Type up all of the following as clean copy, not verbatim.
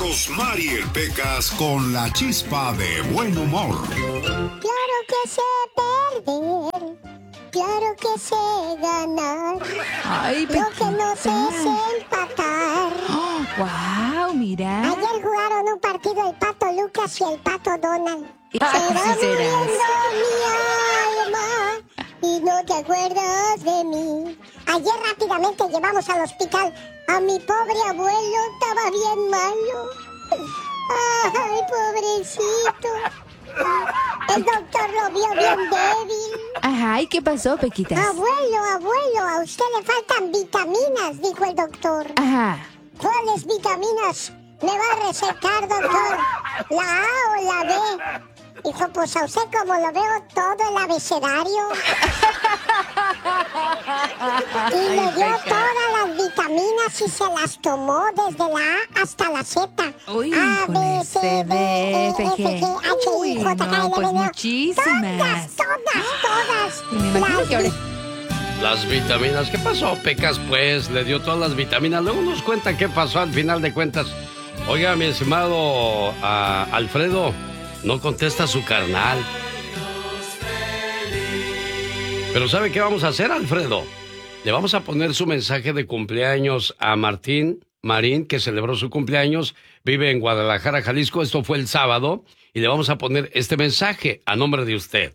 Rosmarie Pecas con la chispa de buen humor. Claro que sé perder, claro que sé ganar. Ay, Lo que no sé es empatar. ¡Wow! Mira. Ayer jugaron un partido el Pato Lucas y el Pato Donald. Se Ah, va sí serás. muriendo mi alma y no te acuerdas de mí. Ayer rápidamente llevamos al hospital a mi pobre abuelo, estaba bien malo. Ay, pobrecito. El doctor lo vio bien débil. Ajá, ¿y qué pasó, Pequitas? Abuelo, a usted le faltan vitaminas, dijo el doctor. Ajá. ¿Cuáles vitaminas me va a recetar, doctor? ¿La A o la B? Dijo, pues a usted como lo veo todo el abecedario. Y le dio todas las vitaminas y se las tomó desde la A hasta la Z. Uy, A, con B, ese C, D, E, F, G, H, Uy, I, J, K, no, L, pues M, N. muchísimas. Todas. Y me imagino Las que ahora... Las vitaminas, ¿qué pasó, Pecas? Pues le dio todas las vitaminas. Luego nos cuenta qué pasó al final de cuentas. Oiga, mi estimado Alfredo, no contesta su carnal. Pero ¿sabe qué vamos a hacer, Alfredo? Le vamos a poner su mensaje de cumpleaños a Marín, que celebró su cumpleaños, vive en Guadalajara, Jalisco. Esto fue el sábado. Y le vamos a poner este mensaje a nombre de usted.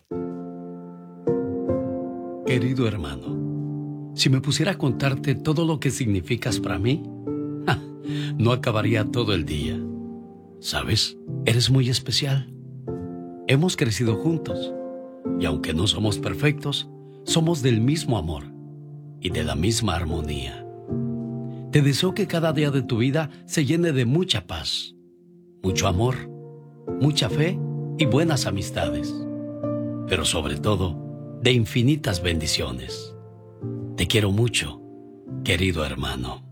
Querido hermano, si me pusiera a contarte todo lo que significas para mí, no acabaría todo el día. ¿Sabes? Eres muy especial. Hemos crecido juntos y aunque no somos perfectos, somos del mismo amor y de la misma armonía. Te deseo que cada día de tu vida se llene de mucha paz, mucho amor, mucha fe y buenas amistades, pero sobre todo, de infinitas bendiciones. Te quiero mucho, querido hermano.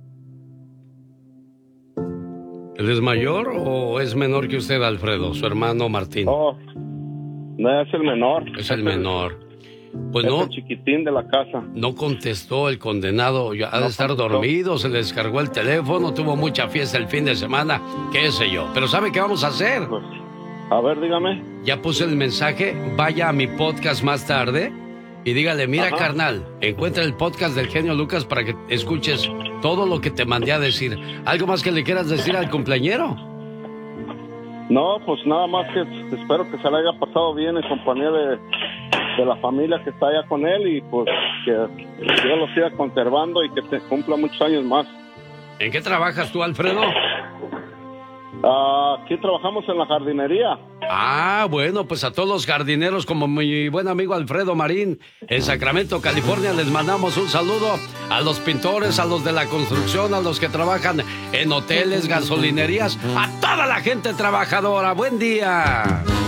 ¿Él es mayor o es menor que usted, Alfredo, su hermano Martín? Oh, no, es el menor. Es el menor. Pues es no. el chiquitín de la casa. No contestó el condenado. Ha de estar dormido, se le descargó el teléfono, tuvo mucha fiesta el fin de semana, qué sé yo. Pero ¿sabe qué vamos a hacer? Pues, a ver, dígame. Ya puse el mensaje, vaya a mi podcast más tarde y dígale, mira, Ajá. carnal, encuentra el podcast del genio Lucas para que escuches todo lo que te mandé a decir. ¿Algo más que le quieras decir al cumpleañero? No, pues nada más que espero que se le haya pasado bien en compañía de la familia que está allá con él y pues que Dios lo siga conservando y que te cumpla muchos años más. ¿En qué trabajas tú, Alfredo? Aquí trabajamos en la jardinería. Ah, bueno, pues a todos los jardineros, como mi buen amigo Alfredo Marín, en Sacramento, California, les mandamos un saludo a los pintores, a los de la construcción, a los que trabajan en hoteles, gasolinerías, a toda la gente trabajadora. ¡Buen día!